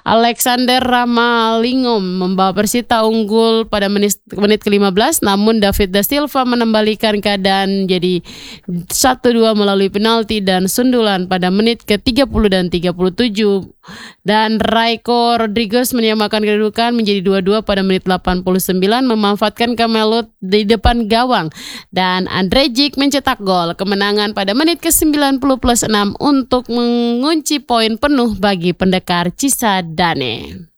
Alexander Ramalingam membawa Persita unggul pada menit ke-15, namun David Da Silva mengembalikan keadaan jadi 1-2 melalui penalti dan sundulan pada menit ke-30 dan 37. Dan Raiko Rodriguez menyamakan kedudukan menjadi 2-2 pada menit 89 memanfaatkan Kamelut di depan gawang, dan Andrejic mencetak gol kemenangan pada menit ke-90+6 untuk mengunci poin penuh bagi pendekar Cisadane.